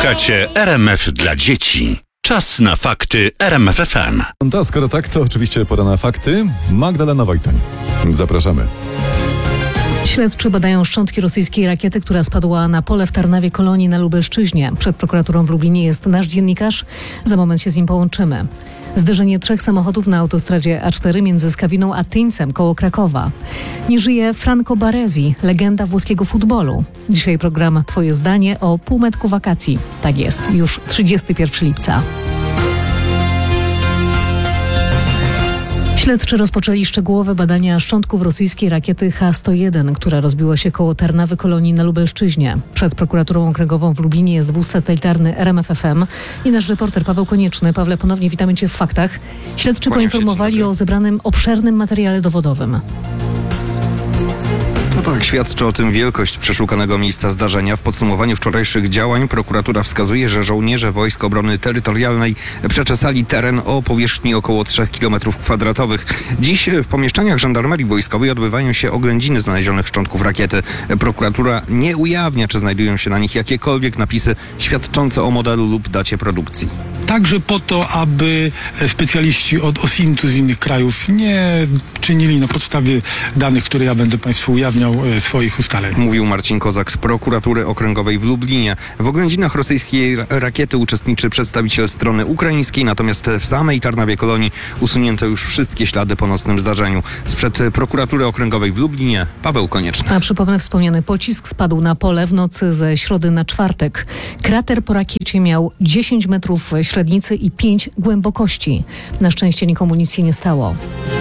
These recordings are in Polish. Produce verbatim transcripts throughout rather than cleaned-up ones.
Słuchacie R M F dla dzieci. Czas na fakty R M F F M. A skoro tak, to oczywiście pora na fakty. Magdalena Wojtań. Zapraszamy. Śledczy badają szczątki rosyjskiej rakiety, która spadła na pole w Tarnawie Kolonii na Lubelszczyźnie. Przed prokuraturą w Lublinie jest nasz dziennikarz. Za moment się z nim połączymy. Zderzenie trzech samochodów na autostradzie A cztery między Skawiną a Tyńcem koło Krakowa. Nie żyje Franco Baresi, legenda włoskiego futbolu. Dzisiaj program Twoje zdanie o półmetku wakacji. Tak jest, już trzydziestego pierwszego lipca. Śledczy rozpoczęli szczegółowe badania szczątków rosyjskiej rakiety H sto jeden, która rozbiła się koło Tarnawy Kolonii na Lubelszczyźnie. Przed prokuraturą okręgową w Lublinie jest wóz satelitarny R M F F M i nasz reporter Paweł Konieczny. Pawle, ponownie witamy Cię w faktach. Śledczy poinformowali o zebranym obszernym materiale dowodowym. No tak, świadczy o tym wielkość przeszukanego miejsca zdarzenia. W podsumowaniu wczorajszych działań prokuratura wskazuje, że żołnierze Wojsk Obrony Terytorialnej przeczesali teren o powierzchni około trzech kilometrów kwadratowych. Dziś w pomieszczeniach żandarmerii wojskowej odbywają się oględziny znalezionych szczątków rakiety. Prokuratura nie ujawnia, czy znajdują się na nich jakiekolwiek napisy świadczące o modelu lub dacie produkcji. Także po to, aby specjaliści od OSINT-u z innych krajów nie czynili na podstawie danych, które ja będę Państwu ujawniał, swoich ustaleń. Mówił Marcin Kozak z prokuratury okręgowej w Lublinie. W oględzinach rosyjskiej rakiety uczestniczy przedstawiciel strony ukraińskiej, natomiast w samej Tarnawie Kolonii usunięto już wszystkie ślady po nocnym zdarzeniu. Sprzed prokuratury okręgowej w Lublinie Paweł Konieczny. A przypomnę, wspomniany pocisk spadł na pole w nocy ze środy na czwartek. Krater po rakiecie miał dziesięć metrów średnicy i pięć głębokości. Na szczęście nikomu nic się nie stało.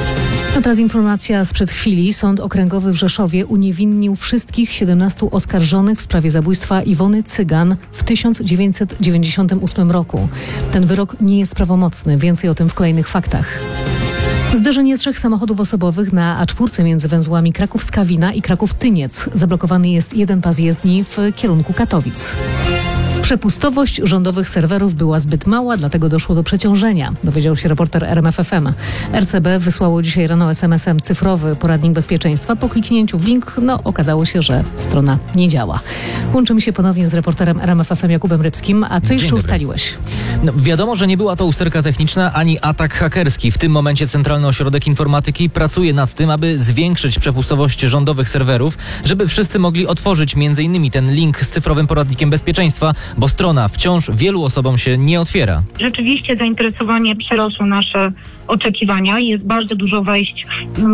A teraz informacja sprzed chwili. Sąd Okręgowy w Rzeszowie uniewinnił wszystkich siedemnastu oskarżonych w sprawie zabójstwa Iwony Cygan w tysiąc dziewięćset dziewięćdziesiątym ósmym roku. Ten wyrok nie jest prawomocny. Więcej o tym w kolejnych faktach. Zderzenie trzech samochodów osobowych na A cztery między węzłami Kraków-Skawina i Kraków-Tyniec. Zablokowany jest jeden pas jezdni w kierunku Katowic. Przepustowość rządowych serwerów była zbyt mała, dlatego doszło do przeciążenia, dowiedział się reporter R M F F M. R C B wysłało dzisiaj rano es em esem cyfrowy poradnik bezpieczeństwa. Po kliknięciu w link, no okazało się, że strona nie działa. Łączymy się ponownie z reporterem R M F F M Jakubem Rybskim. A co jeszcze ustaliłeś? No, wiadomo, że nie była to usterka techniczna ani atak hakerski. W tym momencie Centralny Ośrodek Informatyki pracuje nad tym, aby zwiększyć przepustowość rządowych serwerów, żeby wszyscy mogli otworzyć między innymi ten link z cyfrowym poradnikiem bezpieczeństwa, bo strona wciąż wielu osobom się nie otwiera. Rzeczywiście zainteresowanie przerosło nasze oczekiwania. Jest bardzo dużo wejść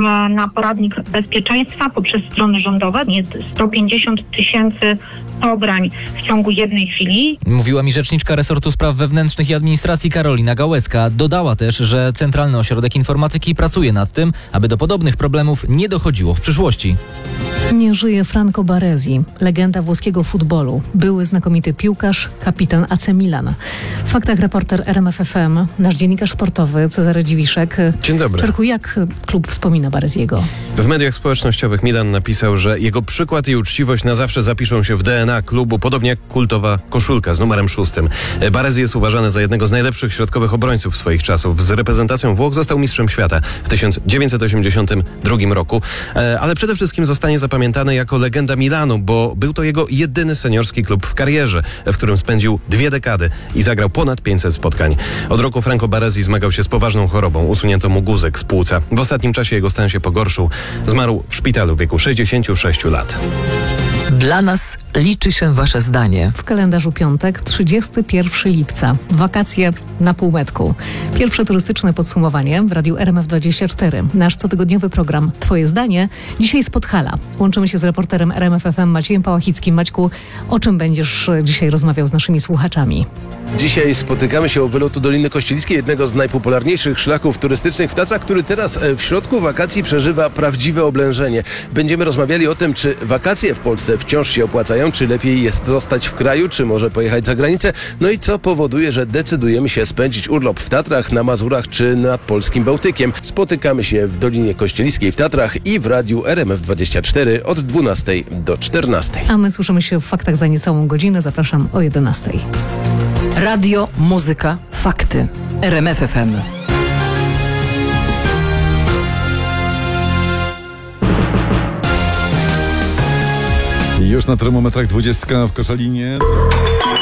na poradnik bezpieczeństwa poprzez strony rządowe. Jest sto pięćdziesiąt tysięcy pobrań w ciągu jednej chwili. Mówiła mi rzeczniczka resortu spraw wewnętrznych i administracji Karolina Gałecka. Dodała też, że Centralny Ośrodek Informatyki pracuje nad tym, aby do podobnych problemów nie dochodziło w przyszłości. Nie żyje Franco Baresi, legenda włoskiego futbolu. Były znakomity piłkarz, kapitan A C Milan. W faktach reporter R M F F M, nasz dziennikarz sportowy Cezary Dziwiszek. Dzień dobry. Czarku, jak klub wspomina Baresiego? W mediach społecznościowych Milan napisał, że jego przykład i uczciwość na zawsze zapiszą się w D N A klubu, podobnie jak kultowa koszulka z numerem szóstym. Baresi jest uważany za jednego z najlepszych środkowych obrońców swoich czasów. Z reprezentacją Włoch został mistrzem świata w tysiąc dziewięćset osiemdziesiątym drugim roku, ale przede wszystkim zostanie zapamiętany jako legenda Milanu, bo był to jego jedyny seniorski klub w karierze, w którym spędził dwie dekady i zagrał ponad pięćset spotkań. Od roku Franco Baresi zmagał się z poważną chorobą. Usunięto mu guzek z płuca. W ostatnim czasie jego stan się pogorszył. Zmarł w szpitalu w wieku sześćdziesięciu sześciu lat. Dla nas liczy się Wasze zdanie. W kalendarzu piątek, trzydziestego pierwszego lipca. Wakacje na półmetku. Pierwsze turystyczne podsumowanie w Radiu R M F dwadzieścia cztery. Nasz cotygodniowy program Twoje zdanie. Dzisiaj z Podhala. Łączymy się z reporterem R M F F M Maciejem Pałachickim. Maćku, o czym będziesz dzisiaj rozmawiał z naszymi słuchaczami? Dzisiaj spotykamy się u wylotu Doliny Kościeliskiej, jednego z najpopularniejszych szlaków turystycznych w Tatrach, który teraz w środku wakacji przeżywa prawdziwe oblężenie. Będziemy rozmawiali o tym, czy wakacje w Polsce wciąż się opłacają, czy lepiej jest zostać w kraju, czy może pojechać za granicę, no i co powoduje, że decydujemy się spędzić urlop w Tatrach, na Mazurach czy nad polskim Bałtykiem. Spotykamy się w Dolinie Kościeliskiej w Tatrach i w Radiu R M F dwadzieścia cztery od dwunastej do czternastej. A my słyszymy się w faktach za niecałą godzinę. Zapraszam o jedenastej. Radio, muzyka, fakty. R M F F M. Już na termometrach dwudziestka w Koszalinie.